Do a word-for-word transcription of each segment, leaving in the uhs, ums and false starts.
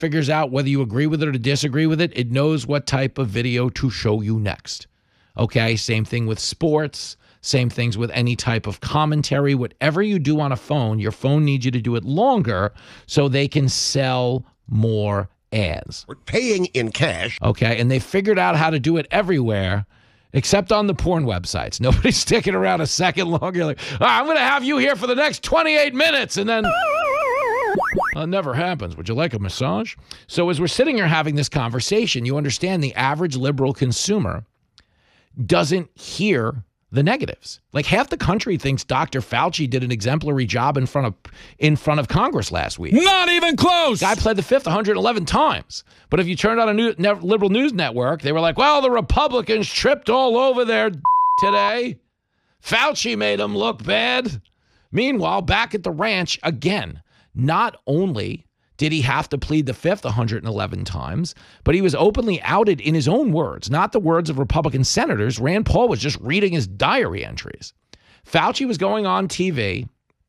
figures out whether you agree with it or disagree with it. It knows what type of video to show you next. Okay, same thing with sports. Same things with any type of commentary. Whatever you do on a phone, your phone needs you to do it longer so they can sell more ads. We're paying in cash. Okay, and they figured out how to do it everywhere except on the porn websites. Nobody's sticking around a second longer. You're like, oh, I'm going to have you here for the next twenty-eight minutes, and then well, it never happens. Would you like a massage? So as we're sitting here having this conversation, you understand the average liberal consumer doesn't hear the negatives. Like half the country thinks Doctor Fauci did an exemplary job in front of in front of Congress last week. Not even close. Guy pled the fifth one hundred eleven times. But if you turned on a new, ne- liberal news network, they were like, well, the Republicans tripped all over there today. Fauci made them look bad. Meanwhile, back at the ranch, again, not only did he have to plead the fifth one hundred eleven times, but he was openly outed in his own words, not the words of Republican senators. Rand Paul was just reading his diary entries. Fauci was going on T V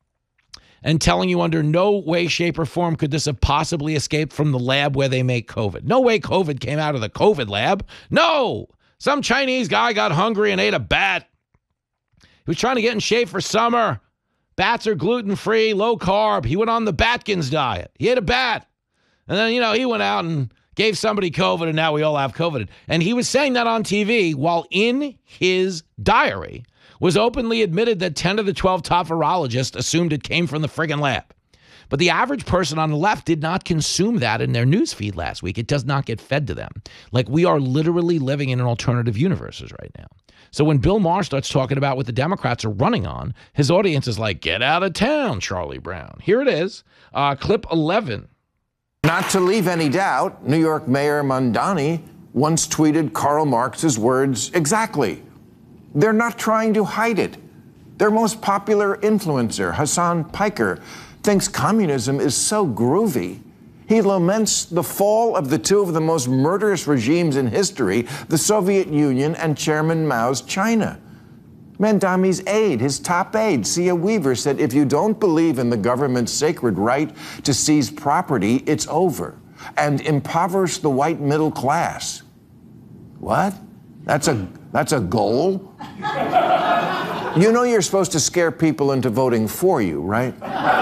and telling you under no way, shape, or form could this have possibly escaped from the lab where they make COVID. No way COVID came out of the COVID lab. No! Some Chinese guy got hungry and ate a bat. He was trying to get in shape for summer. Bats are gluten-free, low-carb. He went on the Batkins diet. He ate a bat. And then, you know, he went out and gave somebody COVID, and now we all have COVID. And he was saying that on T V while in his diary was openly admitted that ten of the twelve top virologists assumed it came from the friggin' lab. But the average person on the left did not consume that in their news feed last week. It does not get fed to them. Like, we are literally living in an alternative universes right now. So when Bill Maher starts talking about what the Democrats are running on, his audience is like, get out of town, Charlie Brown. Here it is, uh, clip eleven. Not to leave any doubt, New York Mayor Mamdani once tweeted Karl Marx's words exactly. They're not trying to hide it. Their most popular influencer, Hassan Piker, thinks communism is so groovy. He laments the fall of the two of the most murderous regimes in history, the Soviet Union and Chairman Mao's China. Mamdani's aide, his top aide, Sia Weaver, said, if you don't believe in the government's sacred right to seize property, it's over, and impoverish the white middle class. What? That's a, that's a goal? You know you're supposed to scare people into voting for you, right?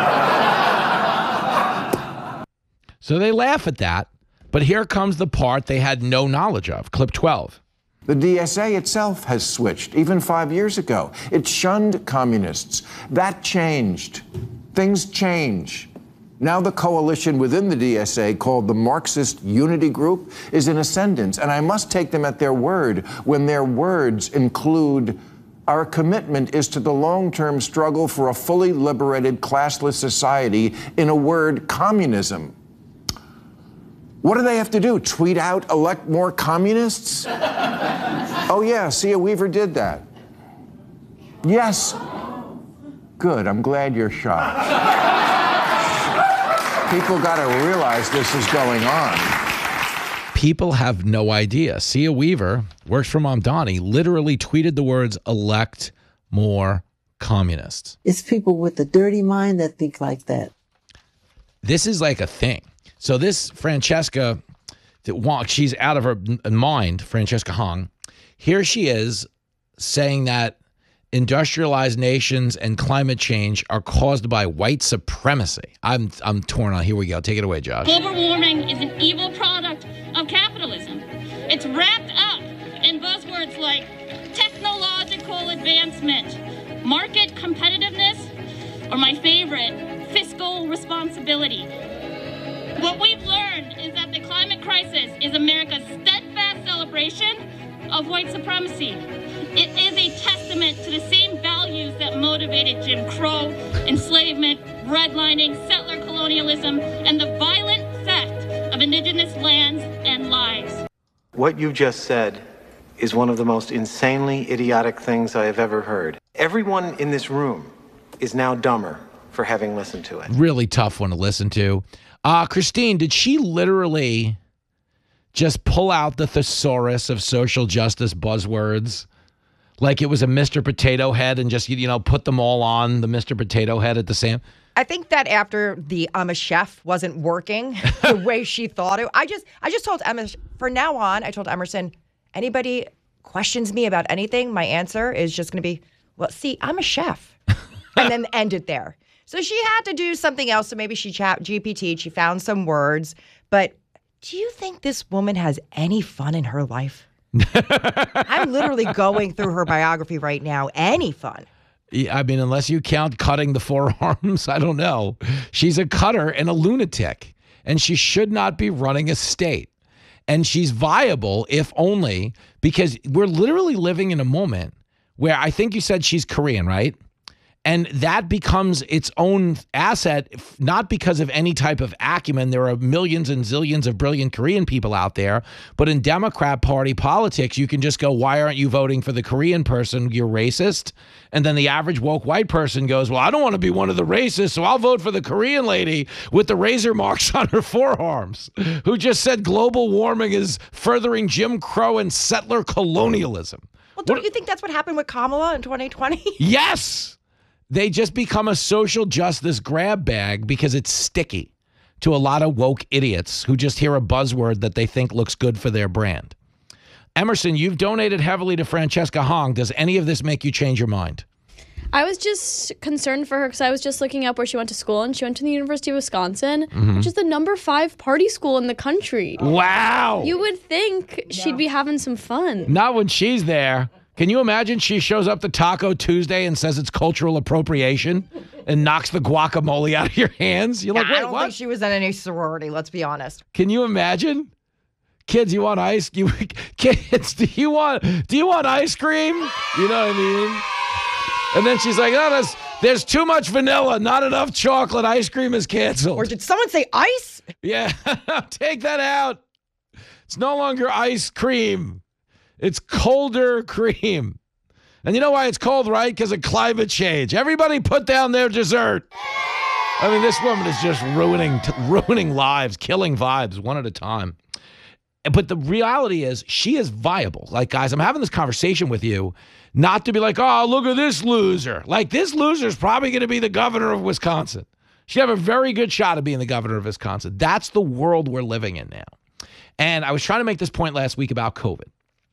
So they laugh at that, but here comes the part they had no knowledge of. Clip twelve. The D S A itself has switched, even five years ago. It shunned communists. That changed. Things change. Now the coalition within the D S A, called the Marxist Unity Group, is in ascendance, and I must take them at their word when their words include, our commitment is to the long-term struggle for a fully liberated, classless society, in a word, communism. What do they have to do? Tweet out, elect more communists? Oh, yeah, Sia Weaver did that. Yes. Good, I'm glad you're shocked. People got to realize this is going on. People have no idea. Sia Weaver, works for Mamdani, literally tweeted the words, elect more communists. It's people with a dirty mind that think like that. This is like a thing. So this Francesca, she's out of her mind, Francesca Hong. Here she is saying that industrialized nations and climate change are caused by white supremacy. I'm I'm torn on. Here we go. Take it away, Josh. Global warming is an evil product of capitalism. It's wrapped up in buzzwords like technological advancement, market competitiveness, or my favorite, fiscal responsibility. What we've learned is that the climate crisis is America's steadfast celebration of white supremacy. It is a testament to the same values that motivated Jim Crow, enslavement, redlining, settler colonialism, and the violent theft of indigenous lands and lives. What you just said is one of the most insanely idiotic things I have ever heard. Everyone in this room is now dumber for having listened to it. Really tough one to listen to. Uh, Christine, did she literally just pull out the thesaurus of social justice buzzwords like it was a Mister Potato Head and just, you know, put them all on the Mister Potato Head at the same? I think that after the I'm a chef wasn't working the way she thought it, I just I just told Emma, from now on, I told Emerson, anybody questions me about anything, my answer is just going to be, well, see, I'm a chef. And then end it there. So she had to do something else. So maybe she chat G P T'd, she found some words. But do you think this woman has any fun in her life? I'm literally going through her biography right now. Any fun? Yeah, I mean, unless you count cutting the forearms, I don't know. She's a cutter and a lunatic, and she should not be running a state. And she's viable, if only, because we're literally living in a moment where I think you said she's Korean, right? And that becomes its own asset, not because of any type of acumen. There are millions and zillions of brilliant Korean people out there. But in Democrat Party politics, you can just go, why aren't you voting for the Korean person? You're racist. And then the average woke white person goes, well, I don't want to be one of the racists, so I'll vote for the Korean lady with the razor marks on her forearms, who just said global warming is furthering Jim Crow and settler colonialism. Well, don't what, you think that's what happened with Kamala in twenty twenty? Yes. They just become a social justice grab bag because it's sticky to a lot of woke idiots who just hear a buzzword that they think looks good for their brand. Emerson, you've donated heavily to Francesca Hong. Does any of this make you change your mind? I was just concerned for her because I was just looking up where she went to school, and she went to the University of Wisconsin, mm-hmm. which is the number five party school in the country. Wow. You would think yeah. she'd be having some fun. Not when she's there. Can you imagine she shows up to Taco Tuesday and says it's cultural appropriation and knocks the guacamole out of your hands? You're like, yeah, wait, I don't what? think she was in any sorority, let's be honest. Can you imagine? Kids, you want ice? You kids, do you want do you want ice cream? You know what I mean? And then she's like, oh, there's, there's too much vanilla, not enough chocolate. Ice cream is canceled. Or did someone say ice? Yeah, take that out. It's no longer ice cream. It's colder cream. And you know why it's cold, right? Because of climate change. Everybody put down their dessert. I mean, this woman is just ruining ruining lives, killing vibes one at a time. But the reality is she is viable. Like, guys, I'm having this conversation with you not to be like, oh, look at this loser. Like, this loser is probably going to be the governor of Wisconsin. She'd have a very good shot of being the governor of Wisconsin. That's the world we're living in now. And I was trying to make this point last week about COVID.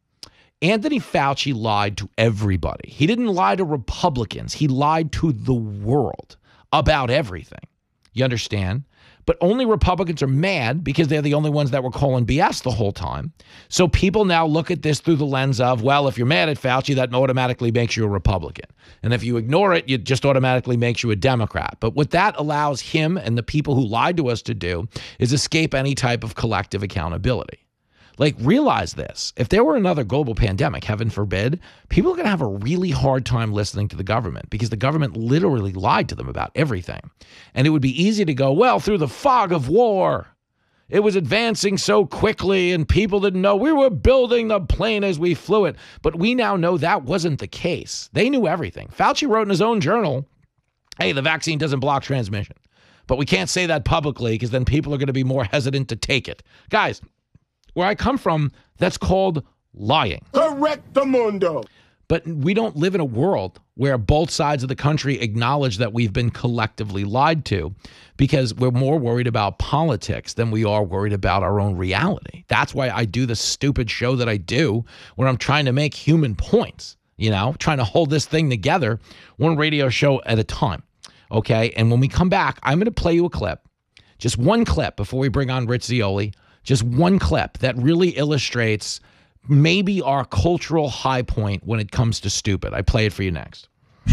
Anthony Fauci lied to everybody. He didn't lie to Republicans. He lied to the world about everything. You understand? But only Republicans are mad because they're the only ones that were calling B S the whole time. So people now look at this through the lens of, well, if you're mad at Fauci, that automatically makes you a Republican. And if you ignore it, it just automatically makes you a Democrat. But what that allows him and the people who lied to us to do is escape any type of collective accountability. Like, realize this. If there were another global pandemic, heaven forbid, people are going to have a really hard time listening to the government because the government literally lied to them about everything. And it would be easy to go, well, through the fog of war, it was advancing so quickly and people didn't know. We were building the plane as we flew it. But we now know that wasn't the case. They knew everything. Fauci wrote in his own journal, hey, the vaccine doesn't block transmission. But we can't say that publicly because then people are going to be more hesitant to take it. Guys, where I come from, that's called lying. Correctamundo. But we don't live in a world where both sides of the country acknowledge that we've been collectively lied to because we're more worried about politics than we are worried about our own reality. That's why I do the stupid show that I do where I'm trying to make human points, you know, trying to hold this thing together one radio show at a time. Okay. And when we come back, I'm going to play you a clip, just one clip before we bring on Rich Zeoli. Just one clip that really illustrates maybe our cultural high point when it comes to stupid. I play it for you next.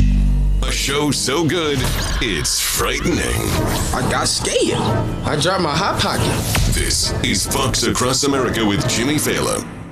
A show so good, it's frightening. I got scared. I dropped my hot pocket. This is Fox Across America with Jimmy Fallon.